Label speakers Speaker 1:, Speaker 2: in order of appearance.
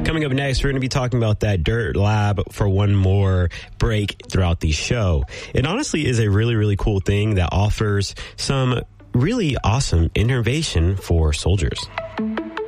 Speaker 1: Coming up next, we're going to be talking about that Dirt Lab for one more break throughout the show. It honestly is a really, really cool thing that offers some really awesome innovation for soldiers.